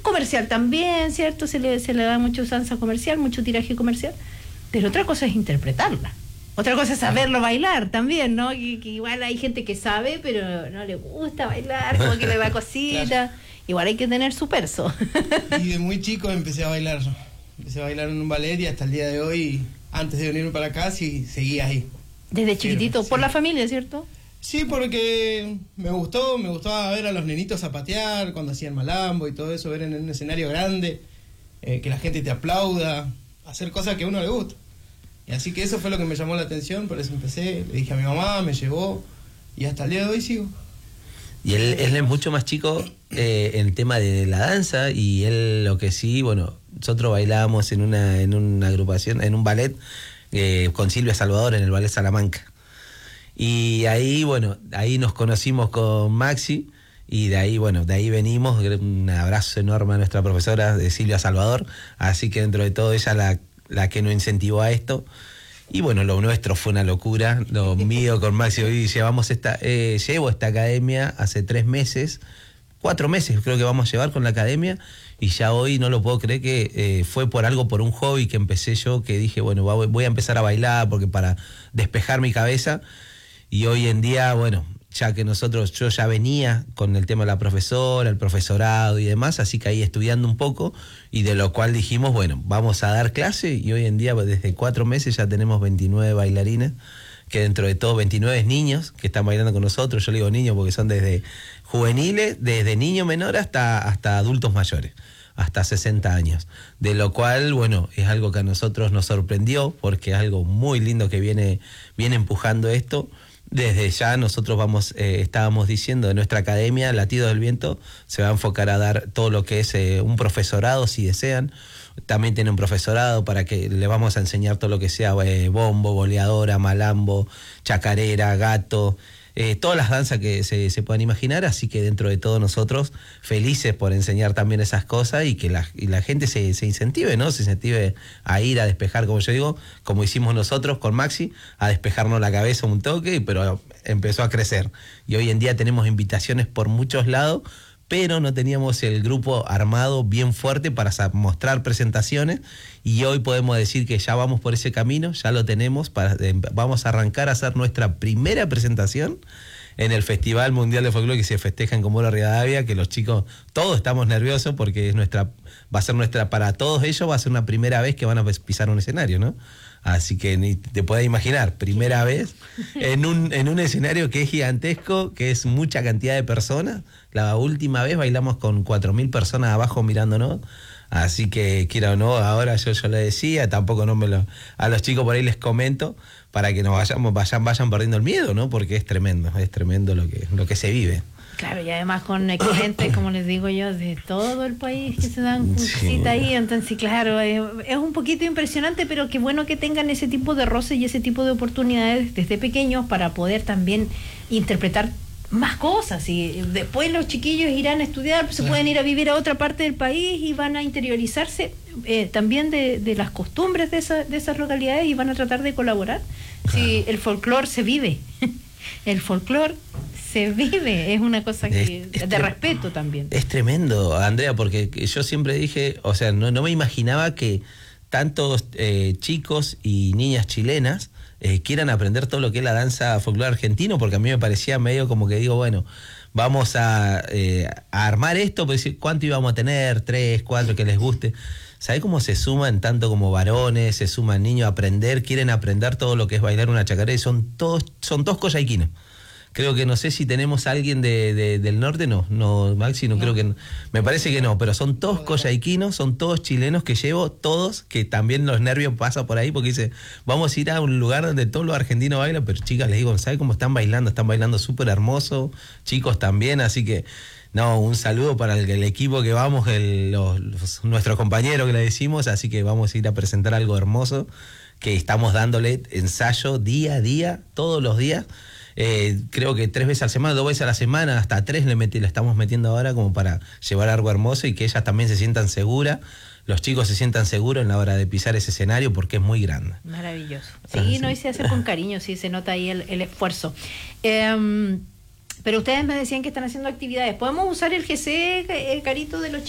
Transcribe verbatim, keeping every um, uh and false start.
comercial también, ¿cierto? Se le, se le da mucha usanza comercial, mucho tiraje comercial, pero otra cosa es interpretarla. Otra cosa es saberlo bailar también, ¿no? Que, que igual hay gente que sabe, pero no le gusta bailar, como que le da cosita. Claro. Igual hay que tener su perso. Y de muy chico empecé a bailar. Empecé a bailar en un ballet y hasta el día de hoy, antes de venirme para acá, sí, seguía ahí. Desde chiquitito, sí. Por la familia, ¿cierto? Sí, porque me gustó, me gustaba ver a los nenitos zapatear cuando hacían malambo y todo eso, ver en un escenario grande, eh, que la gente te aplauda, hacer cosas que a uno le gusta. Y así que eso fue lo que me llamó la atención, por eso empecé, le dije a mi mamá, me llevó y hasta el día de hoy sigo. Y él, él es mucho más chico eh, en el tema de la danza, y él lo que sí, bueno, nosotros bailábamos en una, en una agrupación, en un ballet eh, con Silvia Salvador en el Ballet Salamanca. Y ahí, bueno, ahí nos conocimos con Maxi, y de ahí, bueno, de ahí venimos. Un abrazo enorme a nuestra profesora de Silvia Salvador, así que dentro de todo ella la la que nos incentivó a esto. Y bueno, lo nuestro fue una locura, lo mío con Maxi. Hoy llevamos esta, eh, llevo esta academia hace tres meses, cuatro meses creo que vamos a llevar con la academia, y ya hoy no lo puedo creer que eh, fue por algo, por un hobby que empecé yo, que dije, bueno, voy a empezar a bailar porque para despejar mi cabeza. Y hoy en día, bueno, ya que nosotros, yo ya venía con el tema de la profesora, el profesorado y demás, así que ahí estudiando un poco, y de lo cual dijimos, bueno, vamos a dar clase, y hoy en día desde cuatro meses ya tenemos veintinueve bailarines, que dentro de todo veintinueve niños que están bailando con nosotros. Yo le digo niños porque son desde juveniles, desde niño menor hasta, hasta adultos mayores, hasta sesenta años, de lo cual, bueno, es algo que a nosotros nos sorprendió, porque es algo muy lindo que viene, viene empujando esto. Desde ya nosotros vamos, eh, estábamos diciendo, de nuestra academia, Latido del Viento, se va a enfocar a dar todo lo que es eh, un profesorado, si desean. También tiene un profesorado para que le vamos a enseñar todo lo que sea eh, bombo, boleadora, malambo, chacarera, gato, eh, todas las danzas que se, se puedan imaginar. Así que dentro de todo nosotros felices por enseñar también esas cosas, y que la, y la gente se, se incentive, ¿no? Se incentive a ir a despejar, como yo digo, como hicimos nosotros con Maxi, a despejarnos la cabeza un toque, pero empezó a crecer. Y hoy en día tenemos invitaciones por muchos lados, pero no teníamos el grupo armado bien fuerte para mostrar presentaciones, y hoy podemos decir que ya vamos por ese camino, ya lo tenemos, para, eh, vamos a arrancar a hacer nuestra primera presentación en el Festival Mundial de Folclore que se festeja en Comodoro Rivadavia, que los chicos, todos estamos nerviosos porque es nuestra, va a ser nuestra, para todos ellos va a ser una primera vez que van a pisar un escenario, ¿no? Así que ni te puedes imaginar, primera vez en un, en un escenario que es gigantesco, que es mucha cantidad de personas. La última vez bailamos con cuatro mil personas abajo mirándonos. Así que, quiera o no, ahora yo, yo le decía, tampoco no me lo, a los chicos por ahí les comento, para que nos vayamos, vayan, vayan perdiendo el miedo, ¿no? Porque es tremendo, es tremendo lo que, lo que se vive. Claro, y además con exponentes, como les digo yo, de todo el país que se dan Sí. cita ahí, entonces claro, es, es un poquito impresionante, pero qué bueno que tengan ese tipo de roces y ese tipo de oportunidades desde pequeños para poder también interpretar más cosas, y después los chiquillos irán a estudiar, pues, se pueden ir a vivir a otra parte del país y van a interiorizarse eh, también de, de las costumbres de, esa, de esas localidades, y van a tratar de colaborar. Claro. Si el folclore se vive, el folclore se vive, es una cosa que es, es de respeto también. Es tremendo, Andrea, porque yo siempre dije, o sea, no, no me imaginaba que tantos eh, chicos y niñas chilenas eh, quieran aprender todo lo que es la danza folclore argentino, porque a mí me parecía medio como que digo, bueno, vamos a, eh, a armar esto, pues ¿cuánto íbamos a tener? Tres, cuatro, que les guste. ¿Sabés cómo se suman tanto como varones, se suman niños a aprender, quieren aprender todo lo que es bailar una chacarera, y son todos, son todos coyhaiquinos? Creo que no sé si tenemos a alguien de, de, del norte, no, no, Maxi, no, no creo que, me parece que no, pero son todos coyhaiquinos, son todos chilenos que llevo, todos, que también los nervios pasan por ahí, porque dice, vamos a ir a un lugar donde todos los argentinos bailan, pero chicas, les digo, ¿saben cómo están bailando? Están bailando súper hermoso, chicos también, así que, no, un saludo para el, el equipo que vamos, el, los, los, nuestros compañeros que le decimos, así que vamos a ir a presentar algo hermoso, que estamos dándole ensayo día a día, todos los días. Eh, creo que tres veces a la semana, dos veces a la semana, hasta tres le, metí, le estamos metiendo ahora, como para llevar algo hermoso y que ellas también se sientan seguras, los chicos se sientan seguros en la hora de pisar ese escenario, porque es muy grande. Maravilloso. Sí, ah, sí. No, y se hace con cariño, sí, se nota ahí el, el esfuerzo. Eh, pero ustedes me decían que están haciendo actividades. ¿Podemos usar el G C, eh, Carito, de los